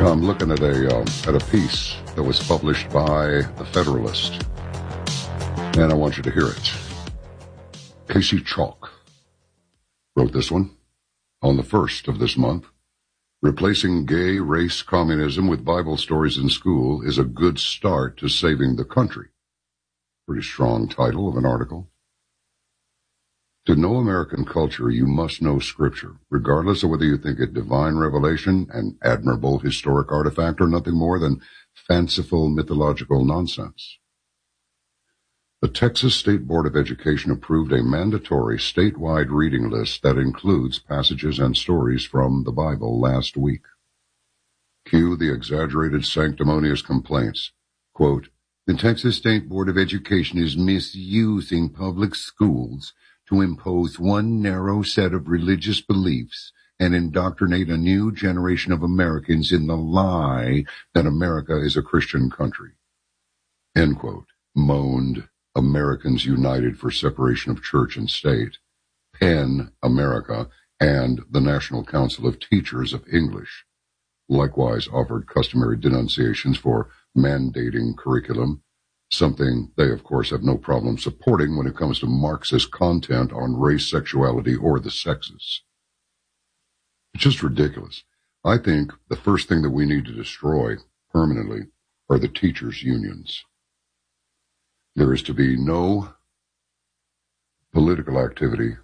I'm looking at a piece that was published by The Federalist, and I want you to hear it. Casey Chalk wrote this one on the 1st of this month. Replacing gay race communism with Bible stories in school is a good start to saving the country. Pretty strong title of an article. To know American culture, you must know Scripture, regardless of whether you think it divine revelation, an admirable historic artifact, or nothing more than fanciful mythological nonsense. The Texas State Board of Education approved a mandatory statewide reading list that includes passages and stories from the Bible last week. Cue the exaggerated sanctimonious complaints. Quote, the Texas State Board of Education is misusing public schools to impose one narrow set of religious beliefs and indoctrinate a new generation of Americans in the lie that America is a Christian country. End quote, moaned Americans United for Separation of Church and State, PEN America, and the National Council of Teachers of English. Likewise offered customary denunciations for mandating curriculum, something they, of course, have no problem supporting when it comes to Marxist content on race, sexuality, or the sexes. It's just ridiculous. I think the first thing that we need to destroy permanently are the teachers' unions. There is to be no political activity.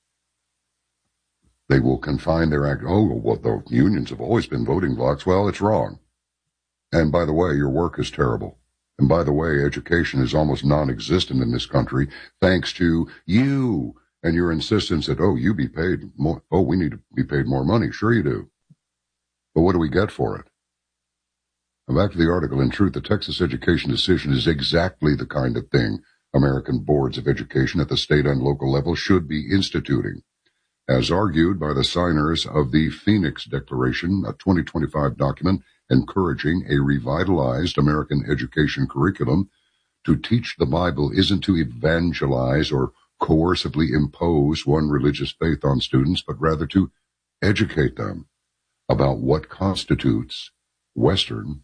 They will confine their act. Oh, well, the unions have always been voting blocs. Well, it's wrong. And by the way, your work is terrible. And by the way, education is almost non-existent in this country thanks to you and your insistence that, oh, you be paid more. Oh, we need to be paid more money. Sure you do. But what do we get for it? Now back to the article. In truth, the Texas education decision is exactly the kind of thing American boards of education at the state and local level should be instituting. As argued by the signers of the Phoenix Declaration, a 2025 document encouraging a revitalized American education curriculum, to teach the Bible isn't to evangelize or coercively impose one religious faith on students, but rather to educate them about what constitutes Western,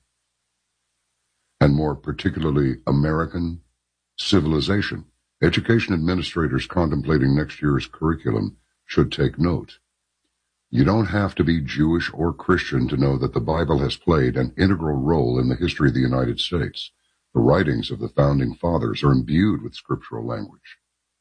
and more particularly American, civilization. Education administrators contemplating next year's curriculum should take note. You don't have to be Jewish or Christian to know that the Bible has played an integral role in the history of the United States. The writings of the founding fathers are imbued with scriptural language,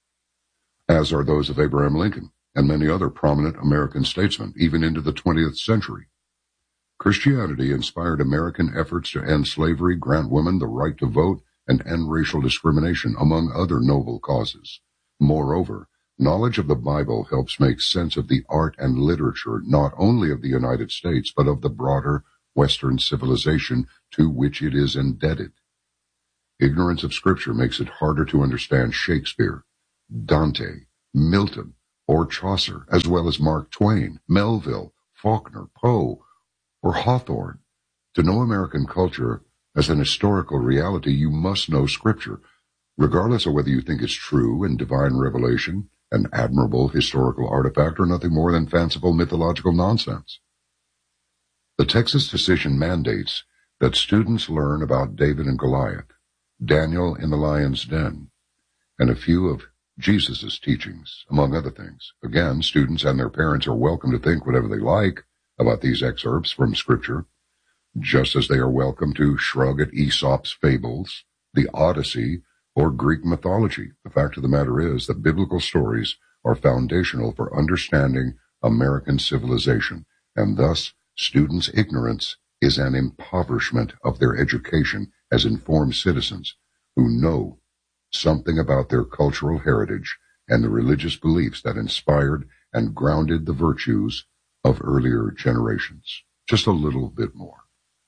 as are those of Abraham Lincoln and many other prominent American statesmen, even into the 20th century. Christianity inspired American efforts to end slavery, grant women the right to vote, and end racial discrimination, among other noble causes. Moreover, knowledge of the Bible helps make sense of the art and literature not only of the United States, but of the broader Western civilization to which it is indebted. Ignorance of Scripture makes it harder to understand Shakespeare, Dante, Milton, or Chaucer, as well as Mark Twain, Melville, Faulkner, Poe, or Hawthorne. To know American culture as an historical reality, you must know Scripture, regardless of whether you think it's true and divine revelation, an admirable historical artifact, or nothing more than fanciful mythological nonsense. The Texas decision mandates that students learn about David and Goliath, Daniel in the lion's den, and a few of Jesus' teachings, among other things. Again, students and their parents are welcome to think whatever they like about these excerpts from Scripture, just as they are welcome to shrug at Aesop's fables, the Odyssey, or Greek mythology. The fact of the matter is that biblical stories are foundational for understanding American civilization, and thus students' ignorance is an impoverishment of their education as informed citizens who know something about their cultural heritage and the religious beliefs that inspired and grounded the virtues of earlier generations. Just a little bit more.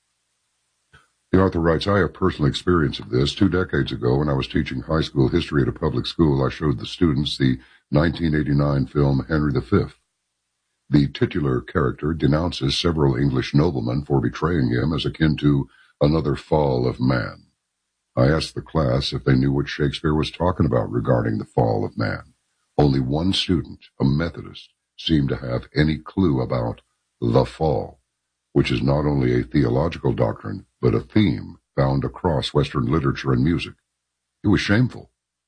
The author writes, I have personal experience of this. 2 decades ago, when I was teaching high school history at a public school, I showed the students the 1989 film Henry V. The titular character denounces several English noblemen for betraying him as akin to another fall of man. I asked the class if they knew what Shakespeare was talking about regarding the fall of man. Only one student, a Methodist, seemed to have any clue about the fall. which is not only a theological doctrine, but a theme found across Western literature and music. It was shameful.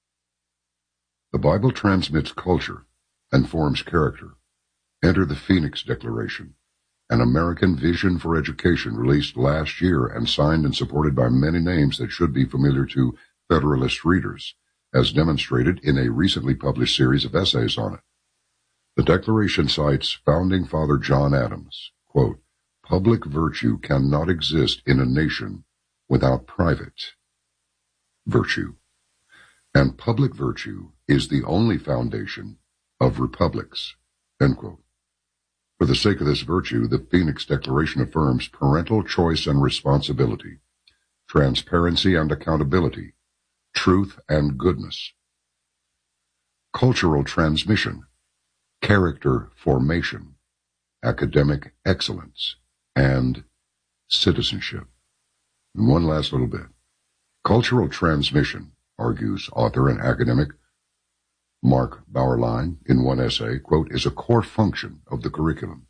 The Bible transmits culture and forms character. Enter the Phoenix Declaration, an American vision for education released last year and signed and supported by many names that should be familiar to Federalist readers, as demonstrated in a recently published series of essays on it. The Declaration cites founding father John Adams, quote, "Public virtue cannot exist in a nation without private virtue, and public virtue is the only foundation of republics," end quote. For the sake of this virtue, the Phoenix Declaration affirms parental choice and responsibility, transparency and accountability, truth and goodness, cultural transmission, character formation, academic excellence, and citizenship. And one last little bit. Cultural transmission, argues author and academic Mark Bauerlein in one essay, quote, "is a core function of the curriculum."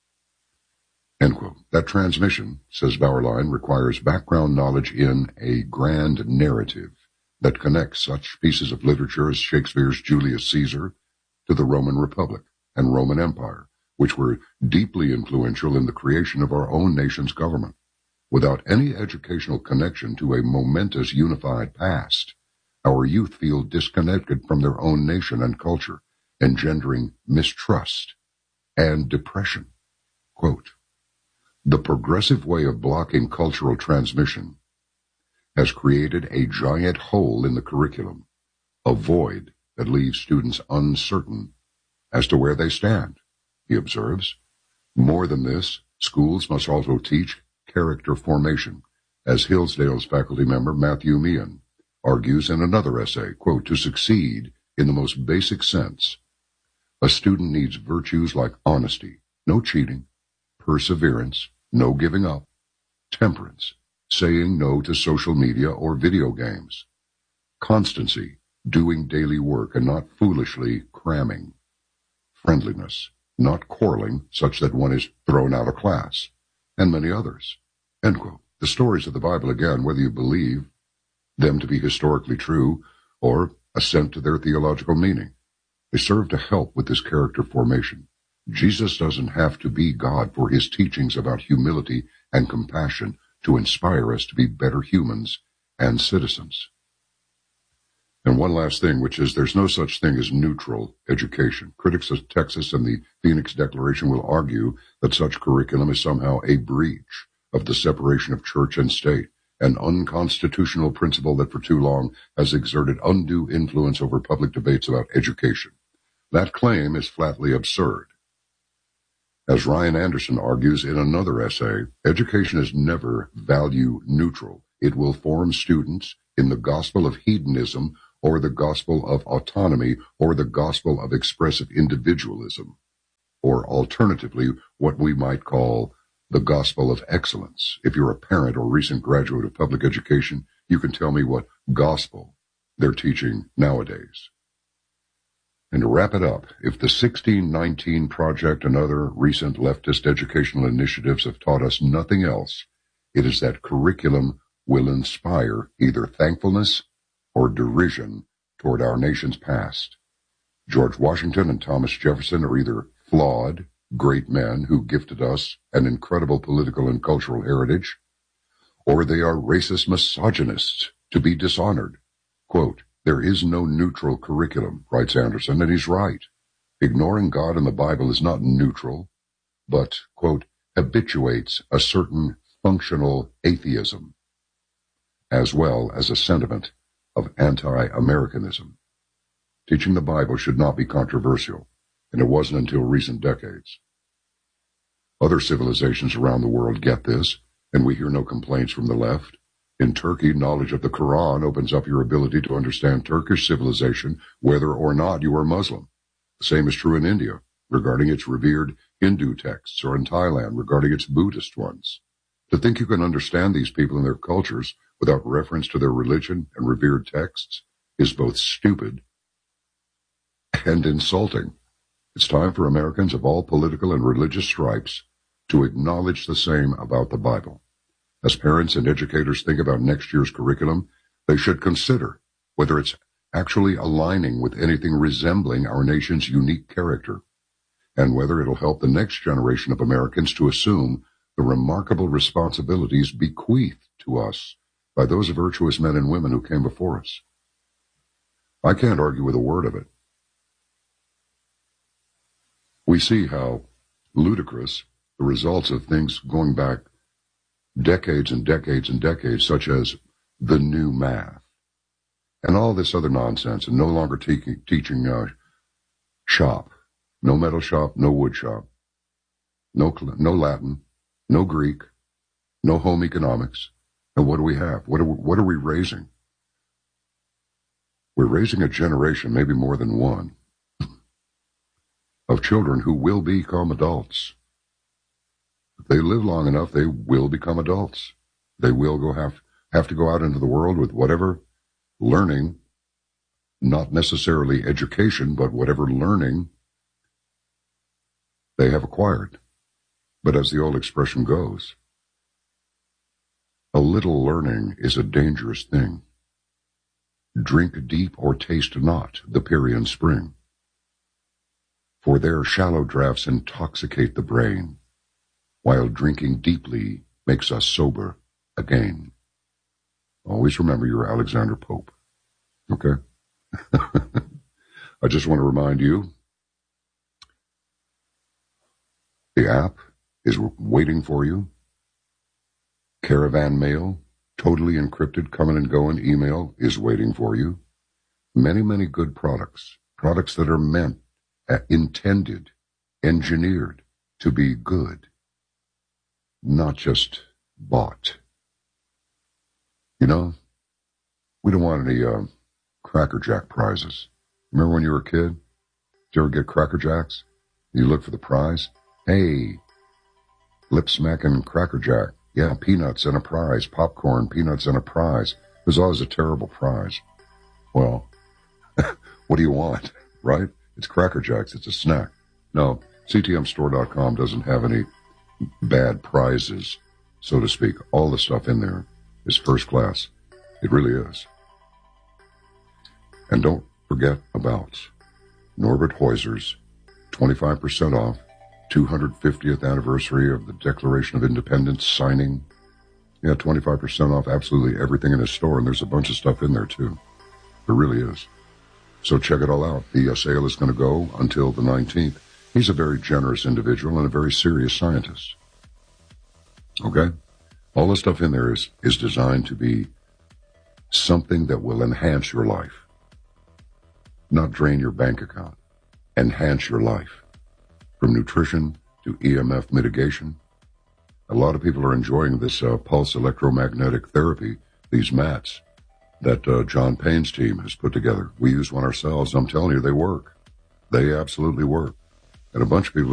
End quote. That transmission, says Bauerlein, requires background knowledge in a grand narrative that connects such pieces of literature as Shakespeare's Julius Caesar to the Roman Republic and Roman Empire, which were deeply influential in the creation of our own nation's government. Without any educational connection to a momentous unified past, our youth feel disconnected from their own nation and culture, engendering mistrust and depression. Quote, "The progressive way of blocking cultural transmission has created a giant hole in the curriculum, a void that leaves students uncertain as to where they stand," he observes. More than this, schools must also teach character formation, as Hillsdale's faculty member Matthew Meehan argues in another essay, quote, "To succeed in the most basic sense, a student needs virtues like honesty, no cheating, perseverance, no giving up, temperance, saying no to social media or video games, constancy, doing daily work and not foolishly cramming, friendliness, not quarreling such that one is thrown out of class, and many others." End quote. The stories of the Bible, again, whether you believe them to be historically true or assent to their theological meaning, they serve to help with this character formation. Jesus doesn't have to be God for his teachings about humility and compassion to inspire us to be better humans and citizens. And one last thing, which is there's no such thing as neutral education. Critics of Texas and the Phoenix Declaration will argue that such curriculum is somehow a breach of the separation of church and state, an unconstitutional principle that for too long has exerted undue influence over public debates about education. That claim is flatly absurd. As Ryan Anderson argues in another essay, education is never value neutral. It will form students in the gospel of hedonism or the gospel of autonomy or the gospel of expressive individualism, or alternatively, what we might call the gospel of excellence. If you're a parent or recent graduate of public education, you can tell me what gospel they're teaching nowadays. And to wrap it up, if the 1619 Project and other recent leftist educational initiatives have taught us nothing else, it is that curriculum will inspire either thankfulness or derision toward our nation's past. George Washington and Thomas Jefferson are either flawed, great men who gifted us an incredible political and cultural heritage, or they are racist misogynists to be dishonored. Quote, "There is no neutral curriculum," writes Anderson, and he's right. Ignoring God and the Bible is not neutral, but, quote, "habituates a certain functional atheism, as well as a sentiment of anti-Americanism. Teaching the Bible should not be controversial, and it wasn't until recent decades. Other civilizations around the world get this, and we hear no complaints from the left. In Turkey, knowledge of the Quran opens up your ability to understand Turkish civilization, whether or not you are Muslim. The same is true in India, regarding its revered Hindu texts, or in Thailand, regarding its Buddhist ones. To think you can understand these people and their cultures without reference to their religion and revered texts is both stupid and insulting. It's time for Americans of all political and religious stripes to acknowledge the same about the Bible. As parents and educators think about next year's curriculum, they should consider whether it's actually aligning with anything resembling our nation's unique character, and whether it'll help the next generation of Americans to assume the remarkable responsibilities bequeathed to us by those virtuous men and women who came before us. I can't argue with a word of it. We see how ludicrous the results of things going back decades and decades and decades, such as the new math and all this other nonsense, and no longer teaching shop, no metal shop, no wood shop, no Latin, no Greek, no home economics. And what do we have? What are we raising? We're raising a generation, maybe more than one, of children who will become adults. If they live long enough, they will become adults. They will have to go out into the world with whatever learning, not necessarily education, but whatever learning they have acquired. But as the old expression goes, a little learning is a dangerous thing. Drink deep or taste not the Pierian spring, for their shallow draughts intoxicate the brain, while drinking deeply makes us sober again. Always remember you're Alexander Pope. Okay? I just want to remind you, the app is waiting for you. Caravan mail, totally encrypted, coming and going email is waiting for you. Many, many good products that are meant, intended, engineered to be good, not just bought. You know, we don't want any Cracker Jack prizes. Remember when you were a kid? Did you ever get Cracker Jacks? You look for the prize. Hey, lip-smacking Cracker Jack. Yeah, peanuts and a prize. Popcorn, peanuts and a prize. It was always a terrible prize. Well, what do you want, right? It's Cracker Jacks. It's a snack. No, CTMstore.com doesn't have any bad prizes, so to speak. All the stuff in there is first class. It really is. And don't forget about Norbert Heuser's 25% off 250th anniversary of the Declaration of Independence signing. Yeah, 25% off absolutely everything in his store, and there's a bunch of stuff in there too. There really is. So check it all out. The sale is going to go until the 19th. He's a very generous individual and a very serious scientist. Okay? All the stuff in there is designed to be something that will enhance your life, not drain your bank account. Enhance your life. From nutrition to EMF mitigation. A lot of people are enjoying this pulse electromagnetic therapy, these mats that John Payne's team has put together. We use one ourselves. I'm telling you, they work. They absolutely work. And a bunch of people